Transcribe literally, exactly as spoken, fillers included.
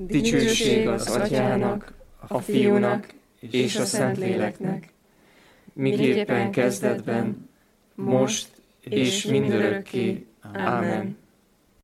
Dicsőség az Atyának, a Fiúnak és a Szentléleknek, miképpen kezdetben, most és mindörökké. Ámen.